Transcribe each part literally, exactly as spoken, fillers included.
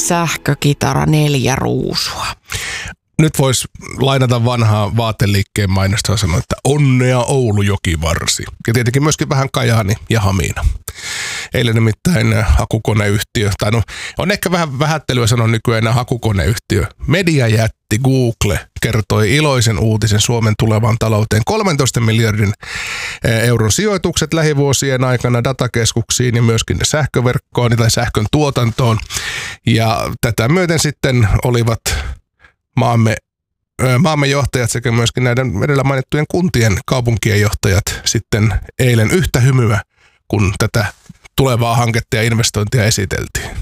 sähkökitara neljä ruusua. Nyt voisi lainata vanhaa vaateliikkeen mainosta ja sanoa, että onnea Oulu jokivarsi. Ja tietenkin myöskin vähän Kajaani ja Hamina. Eilen nimittäin hakukoneyhtiö, tai no on ehkä vähän vähättelyä sanoa nykyään enää hakukoneyhtiö. Mediajätti Google kertoi iloisen uutisen Suomen tulevaan talouteen. kolmentoista miljardin euron sijoitukset lähivuosien aikana datakeskuksiin ja myöskin sähköverkkoon tai sähkön tuotantoon. Ja tätä myöten sitten olivat maamme, maamme johtajat sekä myöskin näiden edellä mainittujen kuntien kaupunkien johtajat sitten eilen yhtä hymyä, kun tätä tulevaa hanketta ja investointia esiteltiin.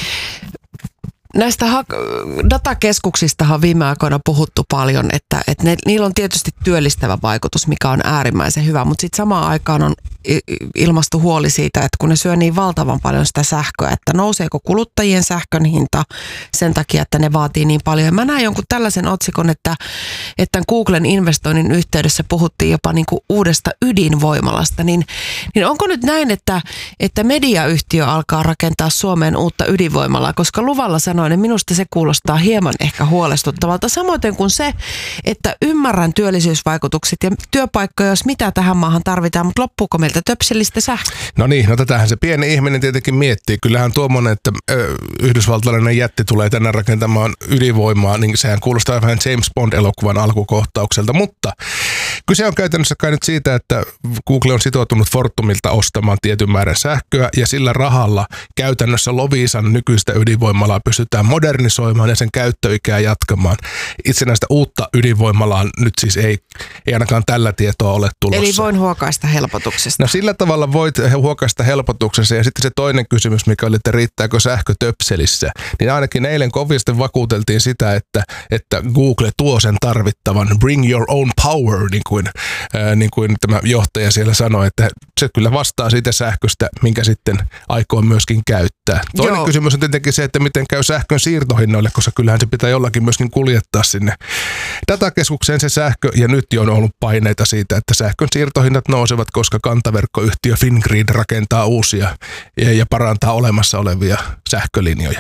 Näistä ha- datakeskuksistahan on viime aikoina puhuttu paljon, että, että ne, niillä on tietysti työllistävä vaikutus, mikä on äärimmäisen hyvä, mutta sitten samaan aikaan on ilmastu huoli siitä, että kun ne syö niin valtavan paljon sitä sähköä, että nouseeko kuluttajien sähkön hinta sen takia, että ne vaatii niin paljon. Ja mä näin jonkun tällaisen otsikon, että, että Googlen investoinnin yhteydessä puhuttiin jopa niin kuin uudesta ydinvoimalasta, niin, niin onko nyt näin, että, että mediayhtiö alkaa rakentaa Suomeen uutta ydinvoimalaa, koska luvalla sanoin, niin minusta se kuulostaa hieman ehkä huolestuttavalta. Samoin kuin se, että ymmärrän työllisyysvaikutukset ja työpaikkoja, jos mitä tähän maahan tarvitaan, mutta loppuuko meiltä töpselistä sähköä? No niin, no tätähän se pieni ihminen tietenkin miettii. Kyllähän tuommoinen, että ö, yhdysvaltalainen jätti tulee tänne rakentamaan ydinvoimaa, niin sehän kuulostaa vähän James Bond-elokuvan alkukohtaukselta, mutta kyse on käytännössä kai nyt siitä, että Google on sitoutunut Fortumilta ostamaan tietyn määrän sähköä ja sillä rahalla käytännössä Loviisan nykyistä ydinvoimalaa pystytään modernisoimaan ja sen käyttöikää jatkamaan. Itsenäistä uutta ydinvoimalaa nyt siis ei, ei ainakaan tällä tietoa ole tulossa. Eli voin huokaista helpotuksesta. No sillä tavalla voit huokaista helpotuksessa ja sitten se toinen kysymys, mikä oli, että riittääkö sähkö töpselissä, niin ainakin eilen kovasti vakuuteltiin sitä, että, että Google tuo sen tarvittavan bring your own power, niin kuin, ää, niin kuin tämä johtaja siellä sanoi, että se kyllä vastaa siitä sähköstä, minkä sitten aikoo myöskin käyttää. Toinen Joo. kysymys on tietenkin se, että miten käy sähkön siirtohinnoille, koska kyllähän se pitää jollakin myöskin kuljettaa sinne datakeskukseen se sähkö, ja nyt jo on ollut paineita siitä, että sähkön siirtohinnat nousevat, koska kantaverkkoyhtiö Fingrid rakentaa uusia ja, ja parantaa olemassa olevia sähkölinjoja.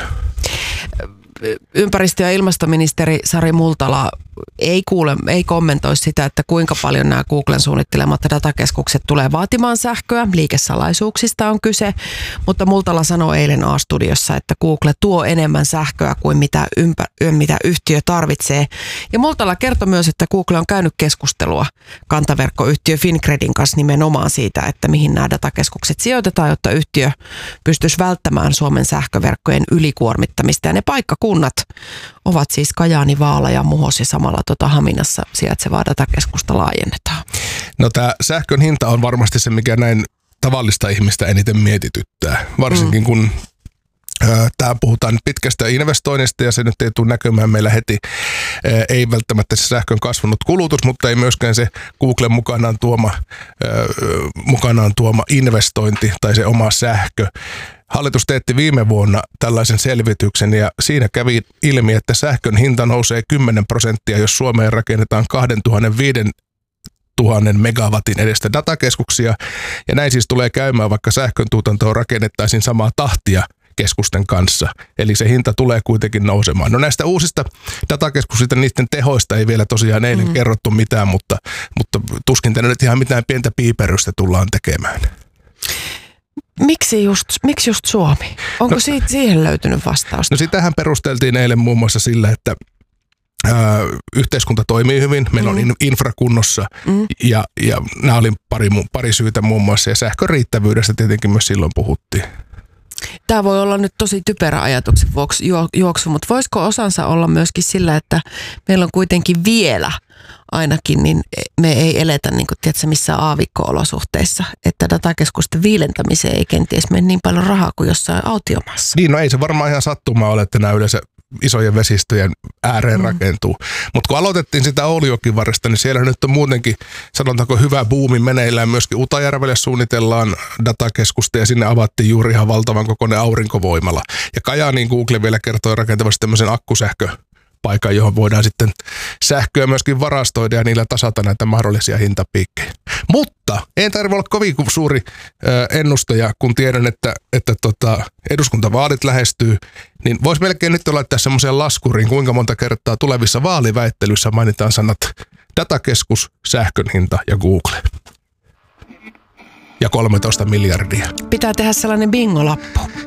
Ympäristö- ja ilmastoministeri Sari Multala ei kuule, ei kommentoi sitä, että kuinka paljon nämä Googlen suunnittelemat datakeskukset tulee vaatimaan sähköä. Liikesalaisuuksista on kyse, mutta Multala sanoi eilen A-studiossa, että Google tuo enemmän sähköä kuin mitä, ympä, mitä yhtiö tarvitsee. Ja Multala kertoi myös, että Google on käynyt keskustelua kantaverkkoyhtiö Fingridin kanssa nimenomaan siitä, että mihin nämä datakeskukset sijoitetaan, jotta yhtiö pystyisi välttämään Suomen sähköverkkojen ylikuormittamista. Ja ne paikkakunnat ovat siis Kajaani, Vaala ja Muhos ja samalla tuota Haminassa sijaitsevaa datakeskusta laajennetaan. No tämä sähkön hinta on varmasti se, mikä näin tavallista ihmistä eniten mietityttää, varsinkin mm. kun Tämä puhutaan nyt pitkästä investoinnista ja se nyt ei tule näkymään meillä heti. Ei välttämättä se sähkön kasvanut kulutus, mutta ei myöskään se Googlen mukanaan tuoma, mukanaan tuoma investointi tai se oma sähkö. Hallitus teetti viime vuonna tällaisen selvityksen ja siinä kävi ilmi, että sähkön hinta nousee kymmenen prosenttia, jos Suomeen rakennetaan kaksituhattaviisisataa tuhannen megawatin edestä datakeskuksia. Ja näin siis tulee käymään, vaikka sähkön tuotantoa rakennettaisiin samaa tahtia keskusten kanssa. Eli se hinta tulee kuitenkin nousemaan. No näistä uusista datakeskuksista, niiden tehoista ei vielä tosiaan eilen mm-hmm. kerrottu mitään, mutta, mutta tuskin tänne nyt ihan mitään pientä piiperystä tullaan tekemään. Miksi just, miksi just Suomi? Onko no, siitä, siihen löytynyt vastausta? No sitähän perusteltiin eilen muun muassa sillä, että ää, yhteiskunta toimii hyvin, meillä mm. on infra kunnossa mm. ja, ja nämä oli pari, pari syytä muun muassa ja sähkön riittävyydestä tietenkin myös silloin puhuttiin. Tämä voi olla nyt tosi typerä ajatuksen vuoksi juoksu, mutta voisiko osansa olla myöskin sillä, että meillä on kuitenkin vielä ainakin, niin me ei eletä niin kuin, tiedätkö, missään aavikko-olosuhteissa, että datakeskusten viilentämiseen ei kenties mene niin paljon rahaa kuin jossain autiomaassa. Niin, no ei se varmaan ihan sattumaa ole, että nämä yleensä isojen vesistöjen ääreen mm. rakentuu. Mutta kun aloitettiin sitä Oulujokivarresta, niin siellä nyt on muutenkin, sanotaanko hyvä buumi meneillään. Myöskin Utajärvelle suunnitellaan datakeskusta ja sinne avattiin juuri ihan valtavan kokoinen aurinkovoimala. Ja Kajaaniin Google vielä kertoi rakentavasti tämmöisen akkusähkö paikan, johon voidaan sitten sähköä myöskin varastoida ja niillä tasata näitä mahdollisia hintapiikkejä. Mutta en tarvitse olla kovin suuri ö, ennustaja, kun tiedän, että, että tota, eduskuntavaalit lähestyy, niin voisi melkein nyt laittaa semmoiseen laskuriin, kuinka monta kertaa tulevissa vaaliväittelyissä mainitaan sanat datakeskus, sähkön hinta ja Google. Ja kolmetoista miljardia. Pitää tehdä sellainen bingolappu.